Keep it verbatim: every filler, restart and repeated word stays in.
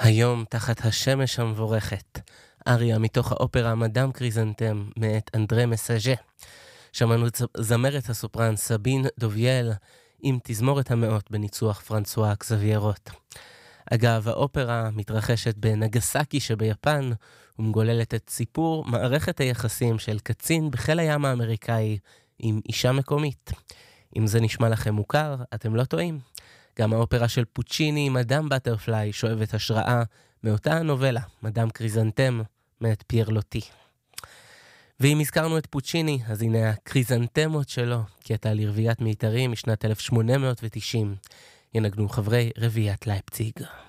היום תחת השמש המבורכת, אריה מתוך האופרה מדאם קריזנטם מאת אנדרה מסאז'ה. שמענו את זמרת הסופרן סבין דובייל עם תזמורת המאות בניצוח פרנסואה אקזביירוט. אגב, האופרה מתרחשת בנגסקי שביפן ומגוללת את סיפור מערכת היחסים של קצין בחיל הים האמריקאי עם אישה מקומית. אם זה נשמע לכם מוכר, אתם לא טועים. גם האופרה של פוצ'יני, מדאם בטרפליי, שואבת השראה מאותה הנובלה, מדאם קריזנטם, מאת פייר לוטי. ואם הזכרנו את פוצ'יני, אז הנה הקריזנטמות שלו, קטע על רביעיית מיתרים משנת אלף שמונה מאות ותשעים, ינגנו חברי רביעיית לייפציג.